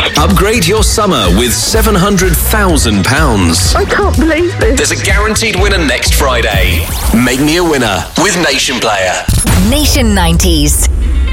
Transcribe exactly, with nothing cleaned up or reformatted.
Upgrade your summer with seven hundred thousand pounds. I can't believe this. There's a guaranteed winner next Friday. Make me a winner with Nation Player. Nation nineties.